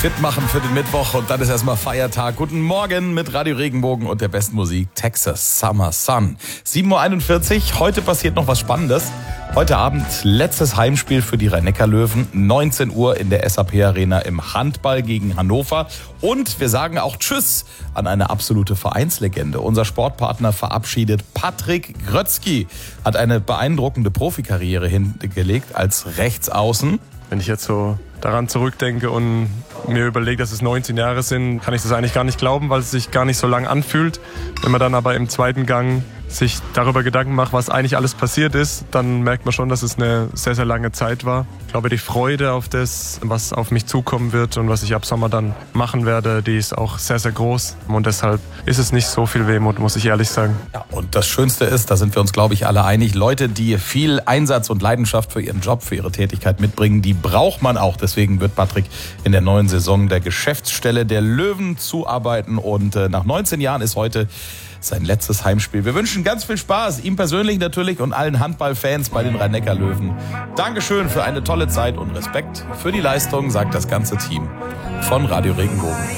fit machen für den Mittwoch und dann ist erstmal Feiertag. Guten Morgen mit Radio Regenbogen und der besten Musik Texas Summer Sun. 7.41 Uhr, heute passiert noch was Spannendes. Heute Abend letztes Heimspiel für die Rhein-Neckar-Löwen, 19 Uhr in der SAP-Arena im Handball gegen Hannover. Und wir sagen auch Tschüss an eine absolute Vereinslegende. Unser Sportpartner verabschiedet Patrick Grötzky, hat eine beeindruckende Profikarriere hingelegt als Rechtsaußen. Wenn ich jetzt so daran zurückdenke und mir überlege, dass es 19 Jahre sind, kann ich das eigentlich gar nicht glauben, weil es sich gar nicht so lang anfühlt. Wenn man dann aber im zweiten Gang sich darüber Gedanken macht, was eigentlich alles passiert ist, dann merkt man schon, dass es eine sehr, sehr lange Zeit war. Ich glaube, die Freude auf das, was auf mich zukommen wird und was ich ab Sommer dann machen werde, die ist auch sehr, sehr groß. Und deshalb ist es nicht so viel Wehmut, muss ich ehrlich sagen. Ja, und das Schönste ist, da sind wir uns, glaube ich, alle einig, Leute, die viel Einsatz und Leidenschaft für ihren Job, für ihre Tätigkeit mitbringen, die braucht man auch. Deswegen wird Patrick in der neuen Saison der Geschäftsstelle der Löwen zuarbeiten. Und nach 19 Jahren ist heute sein letztes Heimspiel. Wir wünschen ganz viel Spaß, ihm persönlich natürlich und allen Handballfans bei den Rhein-Neckar-Löwen. Dankeschön für eine tolle Zeit und Respekt für die Leistung, sagt das ganze Team von Radio Regenbogen.